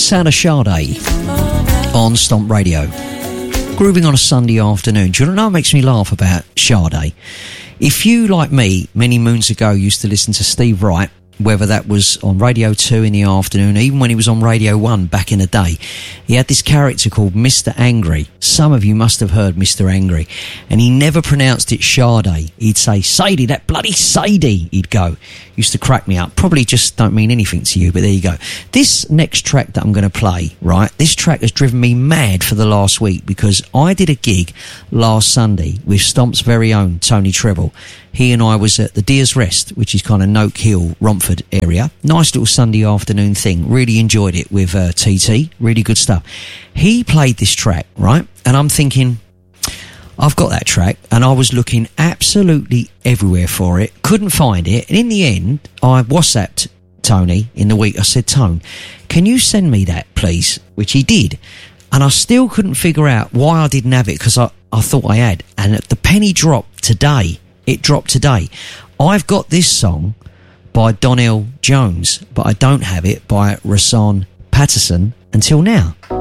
Sound of Sade on Stomp Radio. Grooving on a Sunday afternoon. Do you know what makes me laugh about Sade? If you, like me, many moons ago used to listen to Steve Wright, whether that was on Radio 2 in the afternoon, even when he was on Radio 1 back in the day, he had this character called Mr. Angry. Some of you must have heard Mr. Angry. And he never pronounced it Sade. He'd say, Sadie, that bloody Sadie, he'd go. Used to crack me up. Probably just don't mean anything to you, but there you go. This next track that I'm going to play, right, this track has driven me mad for the last week because I did a gig last Sunday with Stomp's very own Tony Treble. He and I was at the Deer's Rest, which is kind of Noak Hill, Romford area. Nice little Sunday afternoon thing. Really enjoyed it with TT. Really good stuff. He played this track, right? And I'm thinking, I've got that track, and I was looking absolutely everywhere for it. Couldn't find it. And in the end, I WhatsApped Tony in the week. I said, Tone, can you send me that, please? Which he did. And I still couldn't figure out why I didn't have it, because I thought I had. And the penny dropped today. It dropped today. I've got this song by Donnell Jones, but I don't have it by Rahsaan Patterson until now.